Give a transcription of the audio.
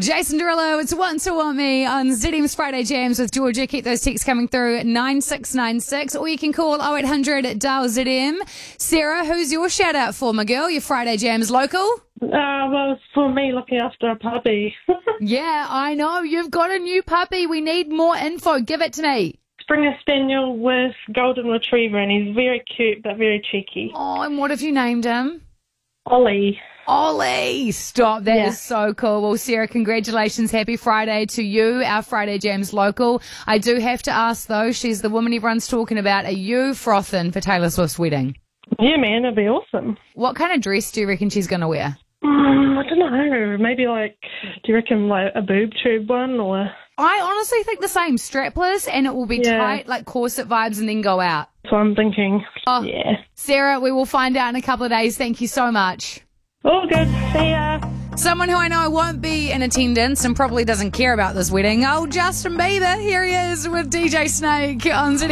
Jason Derulo, it's Once You Want Me on ZM's Friday Jams with Georgia. Keep those texts coming through at 9696, or you can call 0800 DAL ZM. Sarah, who's your shout out for, my girl? Your Friday Jams local? Well, it's for me looking after a puppy. Yeah, I know. You've got a new puppy. We need more info. Give it to me. Springer Spaniel with Golden Retriever, and he's very cute but very cheeky. Oh, and what have you named him? Ollie. Ollie! Stop. That Yeah. is so cool. Well, Sarah, congratulations. Happy Friday to you, our Friday Jams local. I do have to ask, though, she's the woman everyone's talking about. Are you frothing for Taylor Swift's wedding? Yeah, man, it'd be awesome. What kind of dress do you reckon she's going to wear? I don't know. Maybe do you reckon a boob tube one or? I honestly think the same. Strapless, and it will be Yeah. tight, like corset vibes, and then go out. So I'm thinking. Oh. Yeah. Sarah, we will find out in a couple of days. Thank you so much. All good. See ya. Someone who I know won't be in attendance and probably doesn't care about this wedding. Oh, Justin Bieber. Here he is with DJ Snake on ZM.